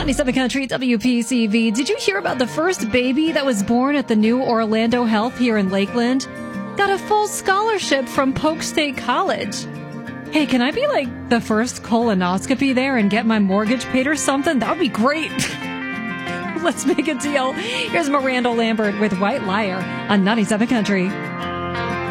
97 Country WPCV. Did you hear about the first baby that was born at the new Orlando Health here in Lakeland? Got a full scholarship from Polk State College. Hey, can I be like the first colonoscopy there and get my mortgage paid or something? That would be great. Let's make a deal. Here's Miranda Lambert with White Liar on 97 Country.